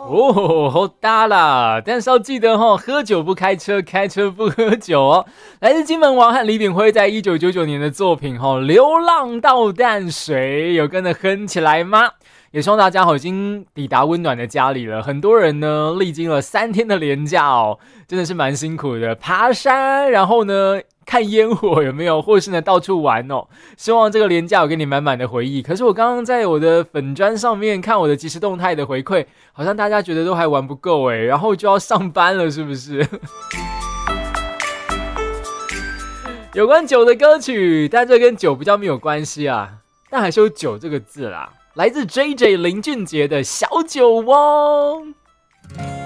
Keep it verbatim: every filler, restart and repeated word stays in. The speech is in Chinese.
哦，好大啦！但是要记得哦，喝酒不开车，开车不喝酒哦。来自金门王和李炳辉在一九九九年的作品哦，《流浪到淡水》，有跟着哼起来吗？也希望大家好，已经抵达温暖的家里了。很多人呢，历经了三天的连假哦，真的是蛮辛苦的，爬山，然后呢看烟火有没有，或是呢到处玩哦。希望这个连假有给你满满的回忆。可是我刚刚在我的粉专上面看我的即时动态的回馈，好像大家觉得都还玩不够诶，然后就要上班了，是不是？有关酒的歌曲，但这跟酒比较没有关系啊，但还是有酒这个字啦。来自 J J 林俊杰的小酒窝。